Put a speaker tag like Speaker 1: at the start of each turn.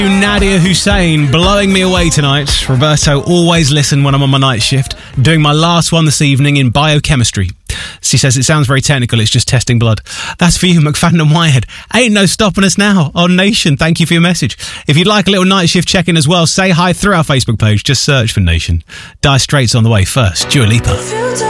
Speaker 1: Nadia Hussein, blowing me away tonight. Roberto, always listen when I'm on my night shift. Doing my last one this evening in biochemistry. She says it sounds very technical, it's just testing blood. That's for you, McFadden and Whitehead. Ain't no stopping us now on Nation. Thank you for your message. If you'd like a little night shift check-in as well, say hi through our Facebook page. Just search for Nation. Dire Straits on the way first. Dua Lipa.